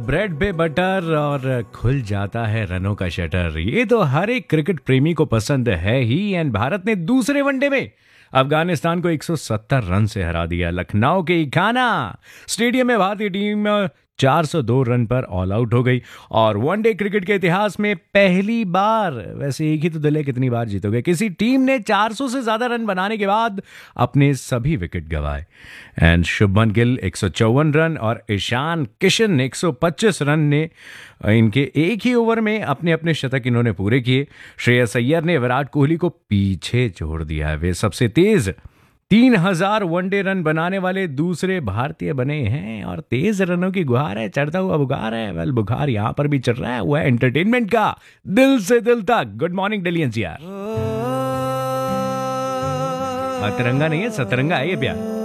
Bread पे butter और खुल जाता है रनों का शटर। ये तो हर एक क्रिकेट प्रेमी को पसंद है ही। एंड भारत ने दूसरे वनडे में अफगानिस्तान को 170 रन से हरा दिया। लखनऊ के इखाना स्टेडियम में भारतीय टीम 402 रन पर ऑल आउट हो गई और वनडे क्रिकेट के इतिहास में पहली बार, वैसे एक ही तो दिल है कितनी बार जीतोगे, किसी टीम ने 400 से ज्यादा रन बनाने के बाद अपने सभी विकेट गंवाए। एंड शुभमन गिल 154 रन और ईशान किशन 125 रन ने इनके एक ही ओवर में अपने अपने शतक इन्होंने पूरे किए। श्रेयस अय्यर ने विराट कोहली को पीछे छोड़ दिया है। वे सबसे तेज 3000 वनडे रन बनाने वाले दूसरे भारतीय बने हैं और तेज रनों की गुहार है, चढ़ता हुआ बुखार है। वेल, बुखार यहां पर भी चल रहा है, वो है एंटरटेनमेंट का, दिल से दिल तक। गुड मॉर्निंग डिलियंस यार। तिरंगा नहीं है, सतरंगा है ये प्यार।